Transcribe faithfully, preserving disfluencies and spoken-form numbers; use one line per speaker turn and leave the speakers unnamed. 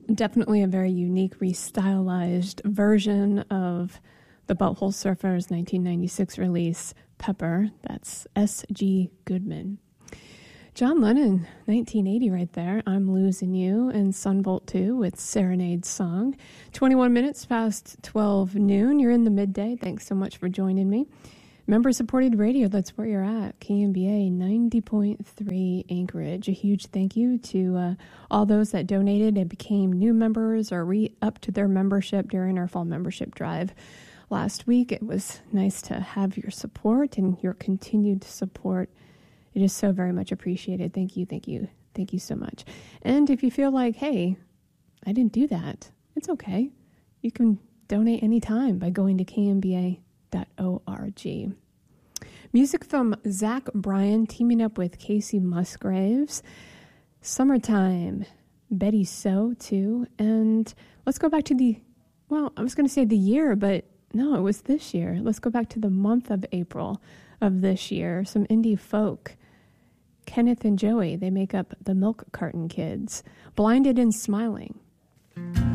Definitely a very unique, restylized version of the Butthole Surfers nineteen ninety-six release, Pepper. That's S G Goodman. John Lennon, nineteen eighty right there. I'm Losing You, and Sunvolt two with Serenade Song. twenty-one minutes past twelve noon. You're in the midday. Thanks so much for joining me. Member-supported radio, that's where you're at. K M B A ninety point three Anchorage. A huge thank you to uh, all those that donated and became new members or re-upped their membership during our fall membership drive last week. It was nice to have your support and your continued support. It is so very much appreciated. Thank you, thank you, thank you so much. And if you feel like, hey, I didn't do that, it's okay. You can donate anytime by going to K M B A dot org. Music from Zach Bryan teaming up with Casey Musgraves. Summertime, Betty So too. And let's go back to the, well, I was going to say the year, but no, it was this year. Let's go back to the month of April of this year. Some indie folk. Kenneth and Joey, they make up the Milk Carton Kids. Blinded and Smiling.